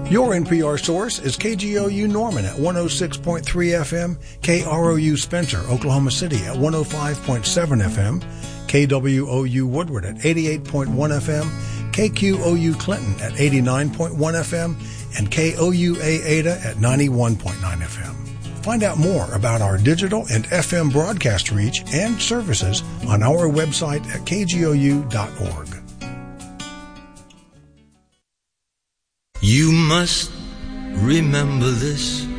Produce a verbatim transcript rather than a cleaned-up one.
Your N P R source is K G O U Norman at one oh six point three F M, K R O U Spencer, Oklahoma City at one oh five point seven F M, K W O U Woodward at eighty-eight point one F M, K Q O U Clinton at eighty-nine point one F M, and K O U A Ada at ninety-one point nine F M. Find out more about our digital and F M broadcast reach and services on our website at K G O U dot org. You must remember this.